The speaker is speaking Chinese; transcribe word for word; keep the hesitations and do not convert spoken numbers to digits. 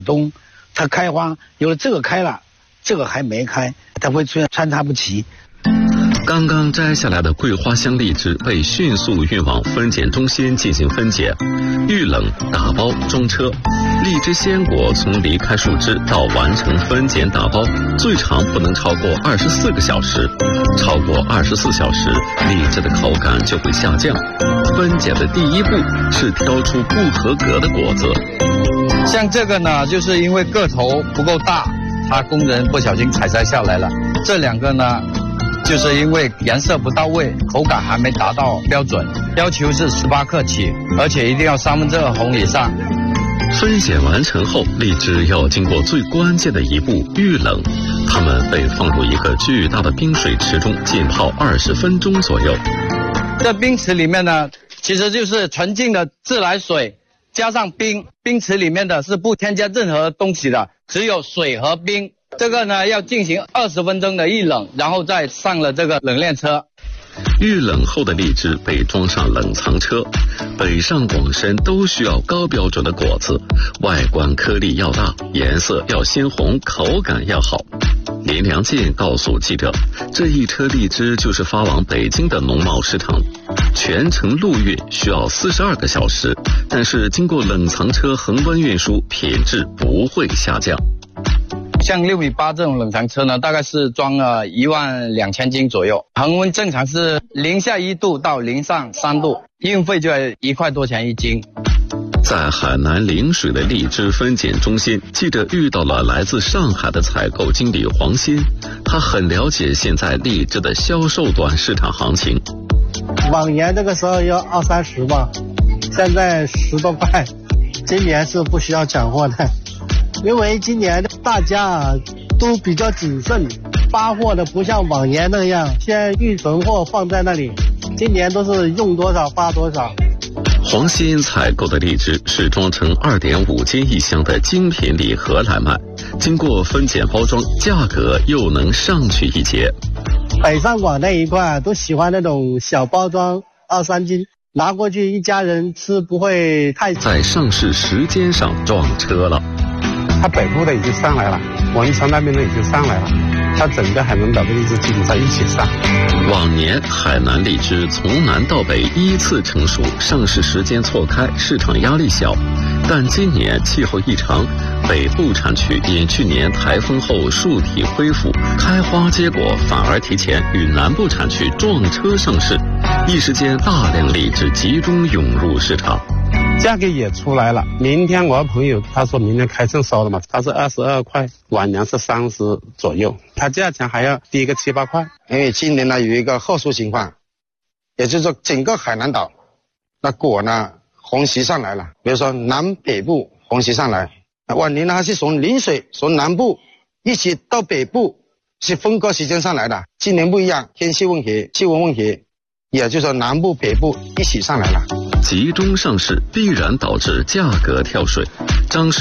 冬它开花，有了这个开了，这个还没开，它会出现参差不齐。 刚刚摘下来的桂花香荔枝被迅速运往分拣中心进行分拣，预冷打包装车。荔枝鲜果从离开树枝到完成分拣打包，最长不能超过二十四个小时，超过二十四小时，荔枝的口感就会下降。分拣的第一步是挑出不合格的果子。 像这个呢，就是因为个头不够大，它工人不小心采摘下来了。这两个呢，就是因为颜色不到位，口感还没达到标准，要求是十八克起，而且一定要三分之二红以上。 分拣完成后，荔枝要经过最关键的一步预冷，它们被放入一个巨大的冰水池中浸泡二十分钟左右。 这冰池里面呢，其实就是纯净的自来水加上冰，冰池里面的是不添加任何东西的，只有水和冰。这个呢要进行二十分钟的预冷，然后再上了这个冷链车。 预冷后的荔枝被装上冷藏车，北上广深都需要高标准的果子，外观颗粒要大，颜色要鲜红，口感要好。林良健告诉记者，这一车荔枝就是发往北京的农贸市场，全程陆运需要四十二个小时，但是经过冷藏车恒温运输，品质不会下降。 像六米八这种冷藏车呢，大概是装了一万两千斤左右，恒温正常是零下一度到零上三度，运费就要一块多钱一斤。 在海南陵水的荔枝分拣中心，记者遇到了来自上海的采购经理黄鑫，他很了解现在荔枝的销售端市场行情。 往年这个时候要二三十吧，现在十多块，今年是不需要抢货的。因为今年大家啊都比较谨慎，发货的不像往年那样先预存货放在那里，今年都是用多少发多少。 黄鑫采购的荔枝是装成 二点五斤一箱的精品礼盒来卖，经过分拣包装，价格又能上去一截。 北上广那一块都喜欢那种小包装，二三斤拿过去一家人吃不会太。 在上市时间上撞车了。 它北部的已经上来了，文昌那边的已经上来了，它整个海南岛的荔枝基本上一起上。 往年海南荔枝从南到北依次成熟，上市时间错开，市场压力小。但今年气候异常，北部产区因去年台风后树体恢复，开花结果反而提前与南部产区撞车上市，一时间大量荔枝集中涌入市场。 价格也出来了，明天我朋友他说明天开秤收了嘛，他是二十二块，往年是三十左右，它价钱还要低个七八块。 因为今年呢有一个特殊情况，也就是说整个海南岛那果呢红旗上来了，比如说南北部红旗上来，往年呢它是从陵水从南部一起到北部是分割时间上来的，今年不一样，天气问题气温问题，也就是说南部北部一起上来了。 集中上市必然导致价格跳水。张氏